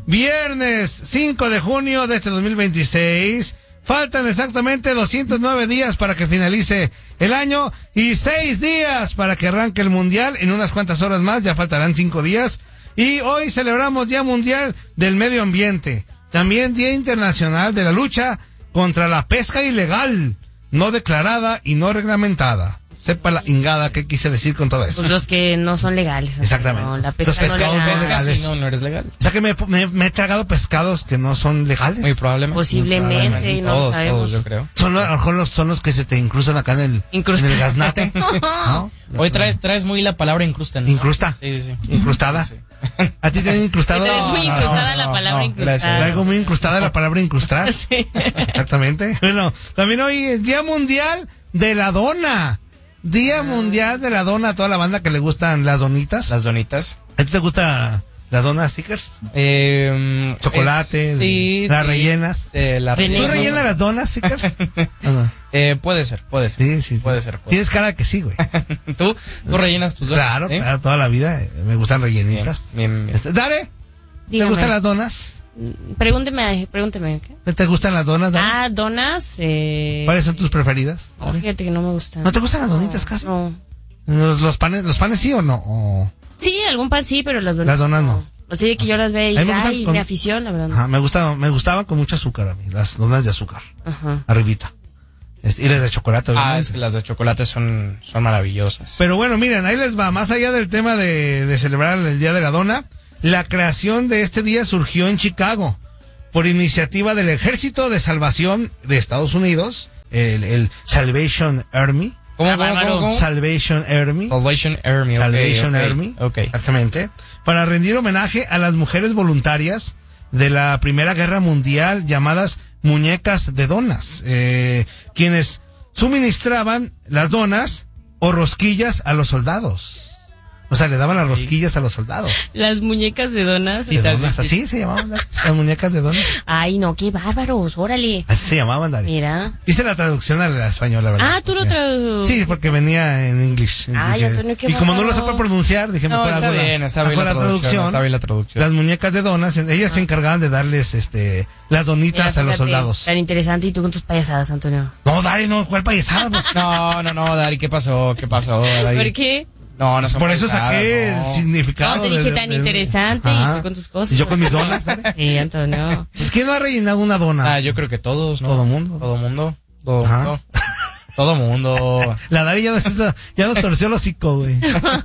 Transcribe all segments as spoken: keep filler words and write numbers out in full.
viernes cinco de junio de este dos mil veintiséis. Faltan exactamente doscientos nueve días para que finalice el año y seis días para que arranque el mundial. En unas cuantas horas más, ya faltarán cinco días. Y hoy celebramos Día Mundial del Medio Ambiente. También Día Internacional de la Lucha contra la Pesca Ilegal, no declarada y no reglamentada. Sepa la ingada qué quise decir con todo eso. Pues los que no son legales. Exactamente. No, la pesca los pescados no no legales. No, no eres legal. O sea que me, me, me he tragado pescados que no son legales. Muy probablemente. Posiblemente, no todos, lo sabemos. todos, yo creo. Son, a lo mejor los, son los que se te incrustan acá en el, en el gaznate. ¿No? Hoy traes, traes muy la palabra incrusta, ¿no? ¿Incrusta? Sí, sí, sí. ¿Incrustada? Sí. ¿A ti te han incrustado? Es muy incrustada no, la no, palabra no, incrustada. gracias. Traigo muy incrustada la palabra incrustar. Sí. Exactamente. Bueno, también hoy es Día Mundial de la Dona. Día ah. Mundial de la Dona a toda la banda que le gustan las donitas. Las donitas. ¿A ti te gusta las donas stickers? Eh, Chocolate, es, sí, las sí, rellenas. Eh, la ¿Tú rellena. rellenas las donas stickers? No. Eh, puede ser, puede ser. Sí, sí, sí. Puede ser. Puede Tienes cara de que sí, güey. ¿Tú? ¿Tú rellenas tus donas? Claro, ¿eh? claro, toda la vida eh, me gustan rellenitas. Bien, bien, bien. Este, Dare, ¿te Dígame. gustan las donas? Pregúnteme, pregúnteme. ¿Qué? ¿Te gustan las donas, Dare? Ah, donas. Eh... ¿Cuáles son tus preferidas? No, fíjate que no me gustan. ¿No te gustan las donitas casi? No. ¿Los, los panes, los panes sí o no? O... Sí, algún pan sí, pero las donas. Las donas no. Así de que yo las veo y, A mí me gustan ay, con- me afición, la verdad. Ajá, me gustaban, me gustaban con mucho azúcar a mí, las donas de azúcar, Ajá. arribita. Este, y las de chocolate, Ah, obviamente. es que las de chocolate son, son maravillosas. Pero bueno, miren, ahí les va, más allá del tema de, de celebrar el Día de la Dona, la creación de este día surgió en Chicago, por iniciativa del Ejército de Salvación de Estados Unidos, el, el Salvation Army. ¿Cómo, Ah, cómo, bárbaro. cómo, cómo? Salvation Army. Salvation Army. ok, Salvation ok, Army. Ok. Exactamente. Para rendir homenaje a las mujeres voluntarias de la Primera Guerra Mundial llamadas muñecas de donas, eh, quienes suministraban las donas o rosquillas a los soldados. O sea, le daban las rosquillas a los soldados. Las muñecas de donas. De donas, así se llamaban las, las muñecas de donas. Ay, no, qué bárbaros, órale. Así se llamaban, Dari. Mira. Hice la traducción a la española, ¿verdad? Ah, tú lo Porque- traduciste. Sí, porque venía en inglés. Ay, Dije- Antonio, qué y como no lo bárbaro. sé pronunciar, dije, No, mejor está hago la- bien, está hago bien la la traducción, está bien la traducción. Las muñecas de donas, ellas se encargaban de darles este las donitas Mira, a los fíjate, soldados. Tan interesante, y tú con tus payasadas, Antonio. No, Dari, no, ¿cuál payasada? Pues, No, no, no, Dari, ¿qué pasó? ¿Qué pasó, Dari? ¿Por qué? No, no son por eso payasadas, saqué no. el significado. No, te dije del- tan del- interesante y Ajá. tú con tus cosas. Y yo con mis donas, Dari. Sí, Antonio. Pues, ¿quién no ha rellenado una dona? Ah, yo creo que todos, ¿no? Todo mundo. Todo mundo. Todo Ajá. mundo. Todo mundo. La Dari ya nos, ya nos torció el hocico, güey.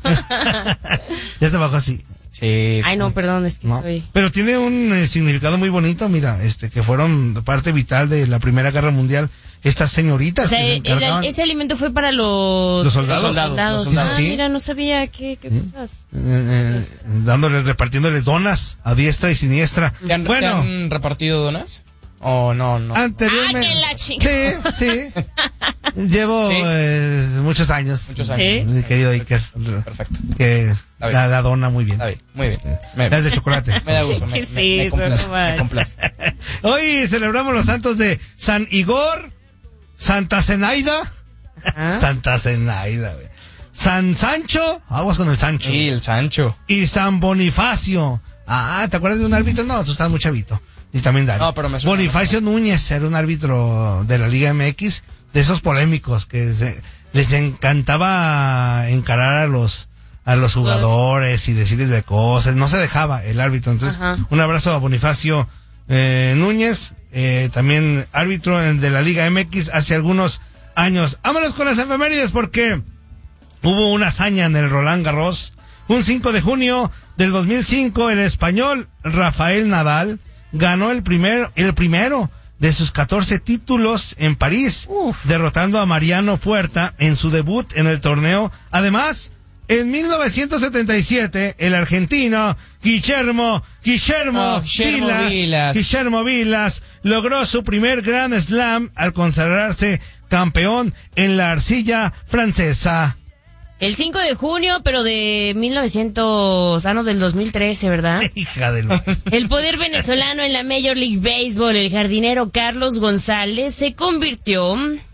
Ya se bajó así. Sí. Ay, no, perdón, es que No. soy... Pero tiene un eh, significado muy bonito, mira, este, que fueron parte vital de la Primera Guerra Mundial, estas señoritas. O sea, que se el- encargaban- ese alimento fue para los... Los soldados. Los soldados. Los soldados, Ah, sí. mira, no sabía qué, qué cosas. eh, eh, dándoles, repartiéndoles donas a diestra y siniestra. ¿Te han, Bueno, ¿te han repartido donas? Oh, no, no. anteriormente. Ah, que la chingada. Sí, sí. Llevo Sí. eh, muchos años. Muchos años. ¿Sí? Mi querido Iker. Perfecto. Que bien. la, la dona muy bien. Está bien, muy bien. Me, Las de chocolate. me da gusto. Me, ¿Qué me, es me eso, complace, no más? me complace. Hoy celebramos los santos de San Igor, Santa Zenaida, Ah. Santa Zenaida, güey. San Sancho, aguas con el Sancho. Sí, el Sancho. Y San Bonifacio. Ah, ¿te acuerdas de un árbitro? No, tú estás muy chavito. Y también Dari. No, pero me suena. Bonifacio Núñez era un árbitro de la Liga M X, de esos polémicos que se- les encantaba encarar a los a los jugadores y decirles de cosas. No se dejaba el árbitro. Entonces, Ajá. un abrazo a Bonifacio eh, Núñez, eh, también árbitro en- de la Liga M X hace algunos años. Vámonos con las efemérides porque hubo una hazaña en el Roland Garros. Un cinco de junio del dos mil cinco, el español Rafael Nadal ganó el primer, el primero de sus catorce títulos en París, Uf. derrotando a Mariano Puerta en su debut en el torneo. Además, en mil novecientos setenta y siete, el argentino Guillermo, Guillermo, Oh, Guillermo Vilas, Vilas. Guillermo Vilas logró su primer Grand Slam al consagrarse campeón en la arcilla francesa. El cinco de junio, pero de mil novecientos, ah, no, del dos mil trece, ¿verdad? Hija del... El poder venezolano en la Major League Baseball, el jardinero Carlos González, se convirtió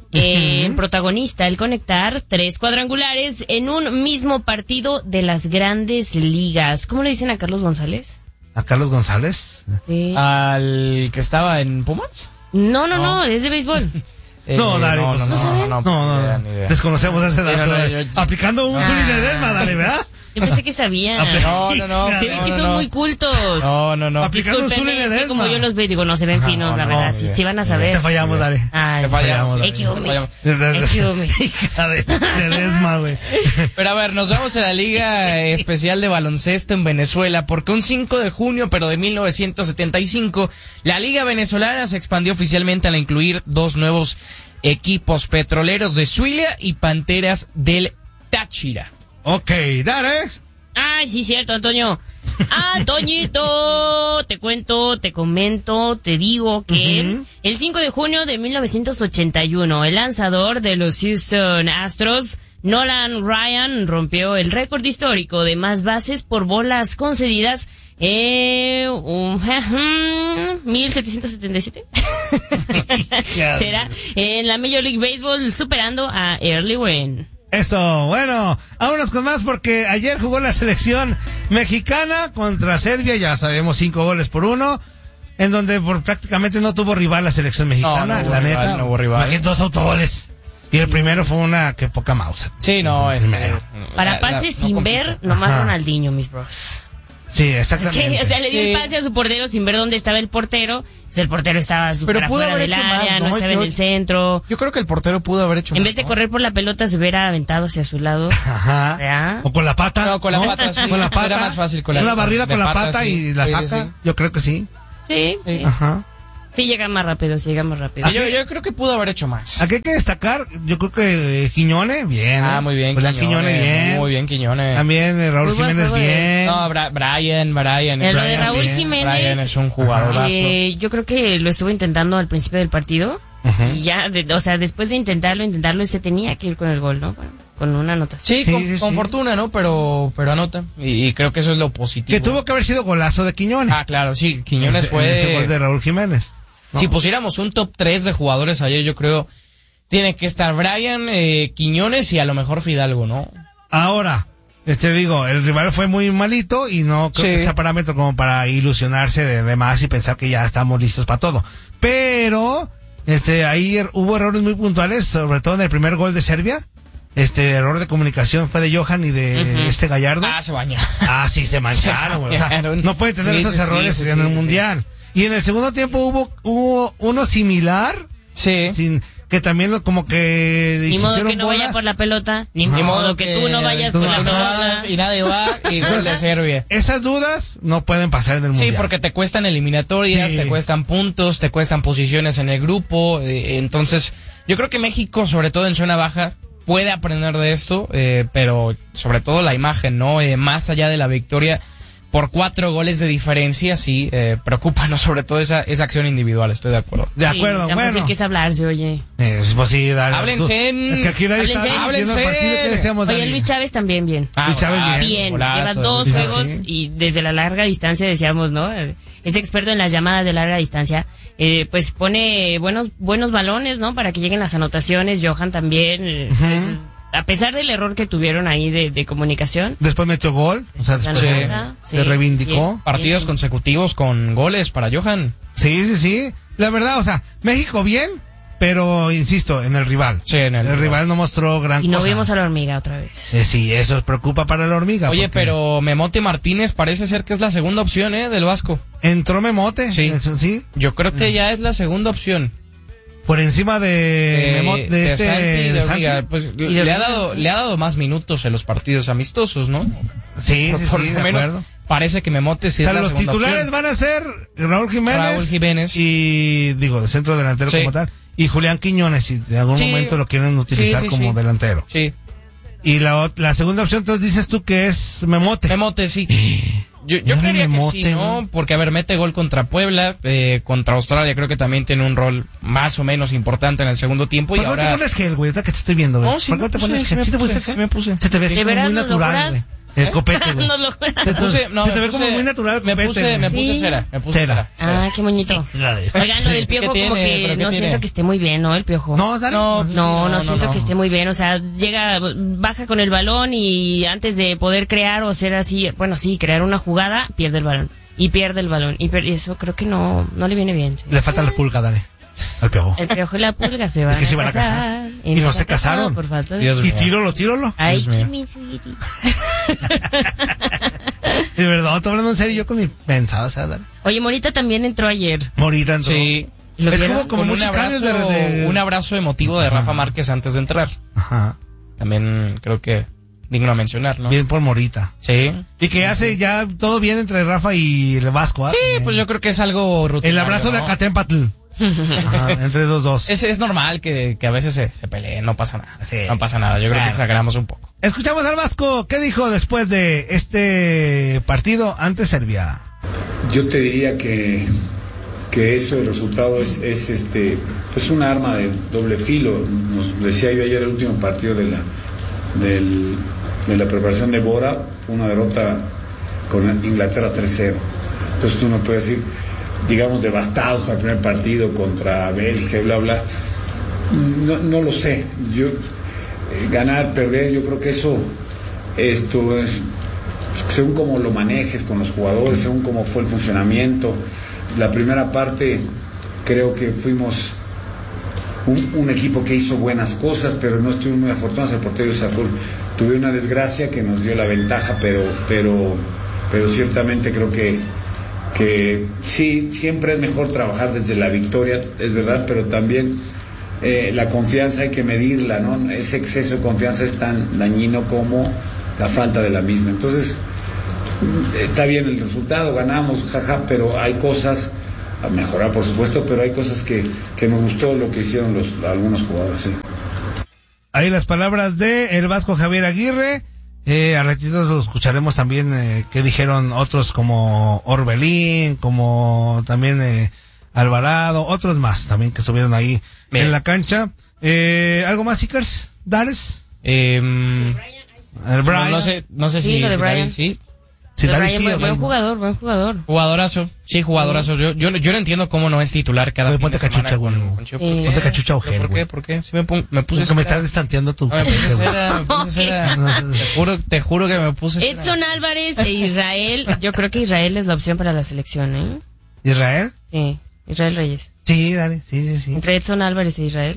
en protagonista al conectar tres cuadrangulares en un mismo partido de las grandes ligas. ¿Cómo le dicen a Carlos González? ¿A Carlos González? Sí. ¿Al que estaba en Pumas? No, no, no, es de béisbol. Eh, No, dale, no, pues, no, ¿no no, saben? no, No, no, ni idea, ni idea. desconocemos ese dato. Sí, no, no, eh. yo- Aplicando un Ah. Zuli Ledesma, dale, ¿verdad? Yo pensé que sabía. No, no, no. Se ve no, que no, son no. muy cultos. No, no, no. Aplicando un Discúlpenme, Zuli es que Ledesma. como yo los veo, digo, no, se ven Ajá, finos, no, la no, verdad. ni Si idea. sí van a Te saber. fallamos, dale. Ay, Te fallamos. dale. Échame. Fallamos. Échame. Hija de Ledesma, güey. Pero a ver, nos vamos a la Liga Especial de Baloncesto en Venezuela, porque un cinco de junio, pero de mil novecientos setenta y cinco, la Liga Venezolana se expandió oficialmente al incluir dos nuevos equipos, Petroleros de Zulia y Panteras del Táchira. Ok, dale. Ay, sí, cierto, Antonio. Ah, Toñito, te cuento, te comento, te digo que Ujú. el cinco de junio de mil novecientos ochenta y uno, el lanzador de los Houston Astros, Nolan Ryan, rompió el récord histórico de más bases por bolas concedidas, eh, um, mil setecientos setenta y siete. Será en la Major League Baseball, superando a Early Wynn. Eso, bueno, vámonos con más porque ayer jugó la selección mexicana contra Serbia, ya sabemos, cinco goles por uno, en donde por prácticamente no tuvo rival la selección mexicana, No, no hubo la rival, neta. no hubo rival. Imagínate, dos autogoles. Y el primero fue una que poca mouse. Sí, no, es... Primero. Para la- pases la- sin no ver, complica. nomás Ajá. Ronaldinho, mis bros. Sí, Es exactamente. que, o sea, le dio Sí. el pase a su portero sin ver dónde estaba el portero. Pues el portero estaba súper Pero pudo afuera haber del hecho área, más, no ¿no? estaba Yo- en el centro. Yo creo que el portero pudo haber hecho En más, vez de ¿no? correr por la pelota, se hubiera aventado hacia su lado. Ajá. ¿Ya? O con la pata. No, con la pata, sí. Con la pata. Era más fácil con la- Una barrida de con la pata, pata sí. y la Sí, saca. sí, sí. Yo creo que sí. Sí, Sí. sí. Ajá. Sí, llega más rápido, sí, llega más rápido. Sí, yo, yo creo que pudo haber hecho más. Aquí hay que destacar, yo creo que eh, Quiñone, bien. Ah, ¿eh? muy bien, Julián Quiñone, bien. Muy bien, Quiñones. También eh, Raúl Muy buen Jiménez, juego de- bien. No, Bra- Brian, Brian. Eh, lo de Brian, Raúl bien. Jiménez, Brian es un jugadorazo. Eh, yo creo que lo estuvo intentando al principio del partido. Ujú. Y ya, de- o sea, después de intentarlo, intentarlo, se tenía que ir con el gol, ¿no? Bueno, con una anotación. Sí, Sí, con, sí, con sí. fortuna, ¿no? Pero, pero anota. Y, y creo que eso es lo positivo. Que tuvo que haber sido golazo de Quiñone. Ah, claro, sí. Quiñones Ese- fue... ese gol de Raúl Jiménez. ¿no? Si pusiéramos un top tres de jugadores ayer, yo creo... Tiene que estar Brian, eh, Quiñones y a lo mejor Fidalgo, ¿no? Ahora, este digo, el rival fue muy malito y no creo Sí. que sea parámetro como para ilusionarse de, de más y pensar que ya estamos listos para todo. Pero, este, ahí er- hubo errores muy puntuales, sobre todo en el primer gol de Serbia. Este error de comunicación fue de Johan y de Ujú. este Gallardo. Ah, se baña. Ah, sí, se mancharon, güey. O sea, mancharon. no puede tener Sí, esos sí, errores sí, sí, en el sí, sí. Mundial. Y en el segundo tiempo hubo, hubo uno similar, Sí. sin, que también lo, como que Ni modo hicieron que no vaya bolas. por la pelota, ni Ajá. modo que tú no vayas tú por no la vas, pelota. Y nadie va y gol de Serbia. Esas dudas no pueden pasar en el Sí, Mundial. porque te cuestan eliminatorias, Sí. te cuestan puntos, te cuestan posiciones en el grupo. eh, entonces, yo creo que México, sobre todo en zona baja, puede aprender de esto, eh, pero sobre todo la imagen, ¿no? Eh, más allá de la victoria por cuatro goles de diferencia, sí, eh, preocúpanos sobre todo esa, esa acción individual, estoy de acuerdo. De acuerdo, Sí, tan bueno. fácil que es hablarse, oye. Eh, pues sí, dale. Háblense en- Es que aquí nadie está Háblense. viendo el partido que deseamos, Oye, Dani. Luis Chávez también bien. Ah, Luis Chávez golazo, Bien, golazo lleva de dos Luis juegos sí. y desde la larga distancia decíamos, ¿no? Es experto en las llamadas de larga distancia. Eh, pues pone buenos buenos balones, ¿no? Para que lleguen las anotaciones. Johan también. eh, pues, a pesar del error que tuvieron ahí de, de comunicación. Después metió gol, o sea, después Sí. se, Sí. se reivindicó. Bien. Partidos consecutivos con goles para Johan. Sí, sí, sí. La verdad, o sea, México bien, pero insisto, en el rival. Sí, en el rival. rival. no mostró gran Y no cosa. vimos a la hormiga otra vez. Eh, sí, eso preocupa para la hormiga. Oye, porque pero Memote Martínez parece ser que es la segunda opción, ¿eh? Del Vasco. entró Memote, Sí. eso sí, Yo creo que ya es la segunda opción. por encima de, Eh, Memo- de, este Santi, de de Santi. Hormiga. Pues de le ha Hormiga, dado, sí. le ha dado más minutos en los partidos amistosos, ¿no? Sí, sí, Por sí, lo de menos acuerdo. parece que Memote sí O sea, es la los segunda titulares opción. van a ser Raúl Jiménez, Raúl Jiménez. y digo, de centro delantero Sí. como tal, y Julián Quiñones, si en algún Sí. momento lo quieren utilizar Sí, sí, como sí. delantero. Sí. Y la, ot- la segunda opción, entonces dices tú que es Memote. Memote, sí. Yo, yo Mira, creería que Memote, sí, ¿no? güey. Porque, a ver, mete gol contra Puebla, eh, contra Australia, creo que también tiene un rol más o menos importante en el segundo tiempo. Y ¿Por qué no ahora... te pones gel, güey? Ahorita que te estoy viendo, güey. No, sí ¿Por qué me no te puse, pones sí gel? me ¿Sí te puse, pusiste sí gel? me puse. Se te ve ¿De como veras muy nos lo natural, juras? güey. El copete, güey. Nos lo juran. Se te- puse- no, se me te ve puse- como muy natural el Me copete, puse, güey. me puse Sí. cera, me puse Cera. cera. Ah, qué bonito. Oigan, lo del piojo ¿Qué como tiene? que ¿Pero qué no tiene? siento que esté muy bien, ¿no? El piojo. No, dale. No, pues, No, no, no, siento no. que esté muy bien, o sea, llega, baja con el balón y antes de poder crear o ser así, bueno, sí, crear una jugada, pierde el balón. y pierde el balón. Y, per- y eso creo que no, no le viene bien. ¿Sí? Le falta la pulga, dale. Al piojo. El piojo y la pulga se van, Es que se van a a casar. casar. Y no se casaron. Por falta de... Dios Y mío. tírolo, tírolo. Ay, Dios mío. que mi sweetie. De verdad, estoy hablando en serio yo con mi pensado, o sea, dale. Oye, Morita también entró ayer. Morita entró. Sí. ¿Lo Es vieron? como, como Con un muchos abrazo, cambios de, de- un abrazo emotivo de Rafa Márquez antes de entrar. Ajá. También creo que digno a mencionar, ¿no? Bien por Morita. Sí. Y que hace ya todo bien entre Rafa y el Vasco, ¿ah? Sí, pues yo creo que es algo rutinario. El abrazo de ¿no? Acatempatl. Ajá, entre esos dos. Es, es normal que, que a veces se, se peleen, no pasa nada. Sí. No pasa nada, yo creo Claro. que exageramos un poco. Escuchamos al Vasco. ¿Qué dijo después de este partido ante Serbia? Yo te diría que, que eso, el resultado es, es este es un arma de doble filo. Nos decía yo ayer el último partido de la del, de la preparación de Bora, fue una derrota con Inglaterra tres cero. Entonces tú no puedes decir, digamos, devastados al primer partido contra Bélgica y bla bla. No, no lo sé. Yo eh, ganar, perder, yo creo que eso esto es según cómo lo manejes con los jugadores, según cómo fue el funcionamiento. La primera parte creo que fuimos un, un equipo que hizo buenas cosas, pero no estuvimos muy afortunados. El portero sacó, tuve una desgracia que nos dio la ventaja, pero pero pero ciertamente creo que que sí, siempre es mejor trabajar desde la victoria, es verdad, pero también eh, la confianza hay que medirla, ¿no? Ese exceso de confianza es tan dañino como la falta de la misma. Entonces, está bien el resultado, ganamos, jaja, pero hay cosas a mejorar, por supuesto, pero hay cosas que, que me gustó lo que hicieron los algunos jugadores, sí. Ahí las palabras de el Vasco Javier Aguirre. Eh, a ratitos lo escucharemos también eh, qué dijeron otros como Orbelín, como también eh, Alvarado, otros más también que estuvieron ahí Bien. en la cancha. Eh, ¿Algo más, Ickers? ¿Dares? Eh, El Brian. no, no sé, no sé Sí, si, lo de si Brian. David sí. Sí, De Dares Brian, sí, buen, o buen Brian no. jugador, buen jugador. Jugadorazo, sí, jugadorazo. Yo, yo, yo no entiendo cómo no es titular cada Oye, fin ponte de semana cachucha, con- güey. con Chio. Sí. ¿Por qué? Ponte cachucha, ¿Pero ojel, ¿Por güey. qué? ¿Por qué? Sí me, pon- me puse Porque me cera. estás destanteando tu No, me puse cachucha, güey. cera, me puse cera. Te juro, te juro que me puse cera. Edson Álvarez e Israel. Yo creo que Israel es la opción para la selección, ¿eh? ¿Israel? Sí, Israel Reyes. Sí, dale, sí, sí, sí. Entre Edson Álvarez e Israel.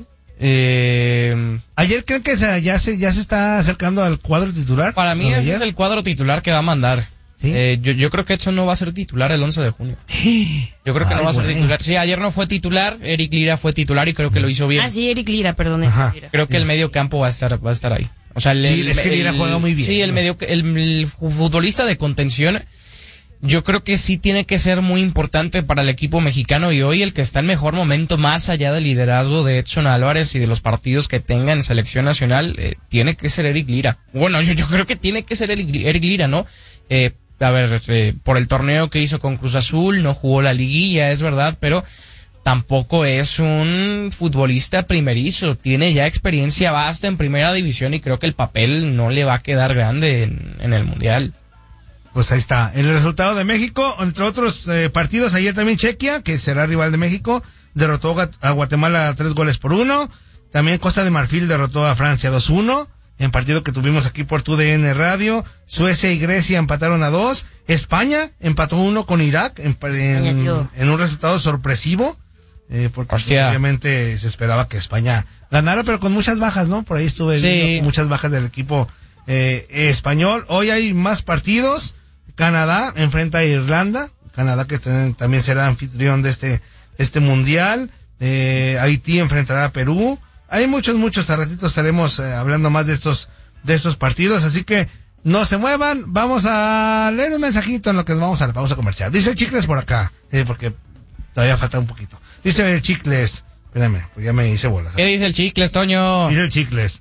Eh, Ayer creen que se, ya se ya se está acercando al cuadro titular. para mí ¿Lo de ese ayer? es el cuadro titular que va a mandar. ¿Sí? Eh, yo, yo creo que Edson no va a ser titular el once de junio. Yo creo que Ay, no va a ser güey. titular. Sí, ayer no fue titular, Eric Lira fue titular y creo que lo hizo bien. Ah, sí, Eric Lira, perdón. Ajá. Eric Lira. Creo que el medio campo va a estar va a estar ahí. O sea, el, Sí, el- es que Lira el- juega muy bien, Sí, el ¿no? medio el, el futbolista de contención yo creo que sí tiene que ser muy importante para el equipo mexicano y hoy el que está en mejor momento más allá del liderazgo de Edson Álvarez y de los partidos que tenga en selección nacional eh, tiene que ser Eric Lira. Bueno, yo, yo creo que tiene que ser Eric, Eric Lira, ¿no? Eh, a ver, eh, por el torneo que hizo con Cruz Azul, no jugó la liguilla, es verdad, pero tampoco es un futbolista primerizo, tiene ya experiencia vasta en primera división y creo que el papel no le va a quedar grande en, en el Mundial. Pues ahí está. El resultado de México, entre otros eh, partidos, ayer también Chequia, que será rival de México, derrotó a Guatemala tres goles por uno. También Costa de Marfil derrotó a Francia dos uno. En partido que tuvimos aquí por tu D N Radio. Suecia y Grecia empataron a dos. España empató uno con Irak en, España, en, tío. en un resultado sorpresivo. Eh, porque Hostia. obviamente se esperaba que España ganara, pero con muchas bajas, ¿no? Por ahí estuve Sí. viendo muchas bajas del equipo eh, español. Hoy hay más partidos. Canadá enfrenta a Irlanda. Canadá que ten- también será anfitrión de este este mundial. Eh, Haití enfrentará a Perú. Hay muchos, muchos. A ratito estaremos eh, hablando más de estos de estos partidos. Así que no se muevan. Vamos a leer un mensajito en lo que nos vamos a la pausa comercial. Dice el Chicles por acá, eh, porque todavía falta un poquito. Dice el Chicles. Espérame, pues ya me hice bolas. ¿Qué dice el Chicles, Toño? Dice el Chicles.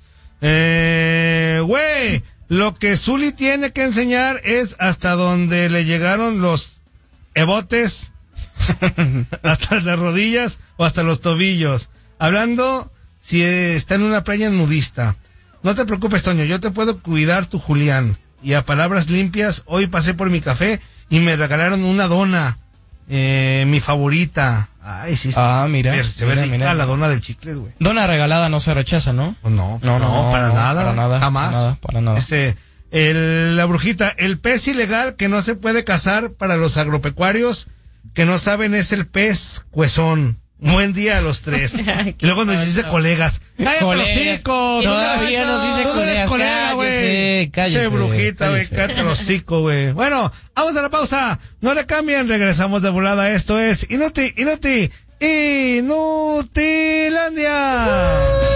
Eh, güey, lo que Zuli tiene que enseñar es hasta donde le llegaron los ebotes, hasta las rodillas o hasta los tobillos. Hablando si está en una playa nudista. No te preocupes, Toño, yo te puedo cuidar tu Julián. Y a palabras limpias, hoy pasé por mi café y me regalaron una dona, eh, mi favorita. Ay, sí, sí. Ah, mira, Se ve- Se ve mira, rica mira. la dona del Chicles, güey. Dona regalada no se rechaza, ¿no? Pues no, No, no, no, para no, nada, para nada, jamás. para nada, para nada. Este, el, la brujita, el pez ilegal que no se puede cazar para los agropecuarios que no saben es el pez cuezón. Buen día a los tres. Y luego nos dice colegas. ¡Cállate los hocico! Todavía nos dice Tú no eres colegas. colega, güey. Cállese, Che, brujita, güey. Cállate los hocico, güey. Bueno, vamos a la pausa. No le cambien. Regresamos de volada. Esto es Inuti, Inuti, Inutilandia.